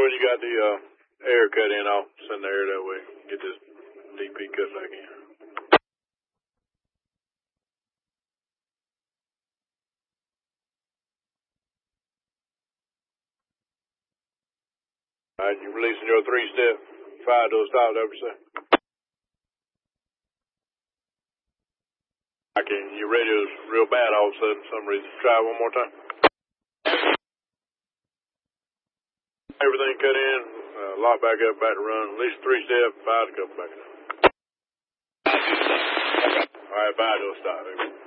when you got the air cut in, I'll send the air that way. Get this DP cut back in. All right, you releasing your 3-step, 5-door stop, that what you say? Your radio's real bad all of a sudden for some reason. Try it one more time. Everything cut in, lock back up, back to run. At least 3-step, 5 to come back up. All right, 5-door stop.